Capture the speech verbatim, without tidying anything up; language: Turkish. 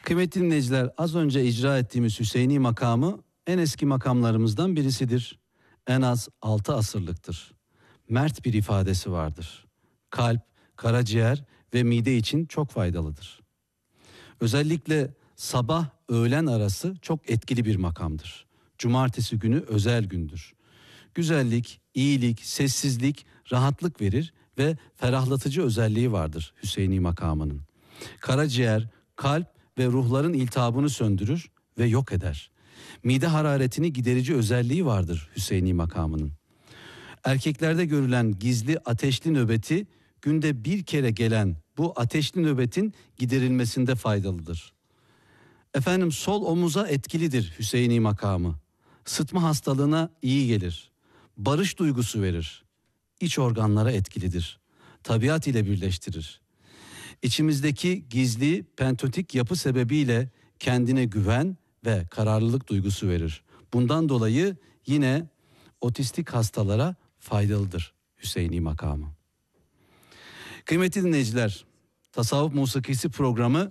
Kıymetli dinleyiciler, az önce icra ettiğimiz Hüseyni makamı en eski makamlarımızdan birisidir. En az altı asırlıktır. Mert bir ifadesi vardır. Kalp, karaciğer ve mide için çok faydalıdır. Özellikle sabah öğlen arası çok etkili bir makamdır. Cumartesi günü özel gündür. Güzellik, iyilik, sessizlik, rahatlık verir ve ferahlatıcı özelliği vardır Hüseyni makamının. Karaciğer, kalp ve ruhların iltihabını söndürür ve yok eder. Mide hararetini giderici özelliği vardır Hüseyni makamının. Erkeklerde görülen gizli ateşli nöbeti günde bir kere gelen bu ateşli nöbetin giderilmesinde faydalıdır. Efendim, sol omuza etkilidir Hüseyni makamı. Sıtma hastalığına iyi gelir. Barış duygusu verir. İç organlara etkilidir. Tabiat ile birleştirir. İçimizdeki gizli pentotik yapı sebebiyle kendine güven ve kararlılık duygusu verir. Bundan dolayı yine otistik hastalara faydalıdır Hüseyni makamı. Kıymetli dinleyiciler, Tasavvuf Musikisi programı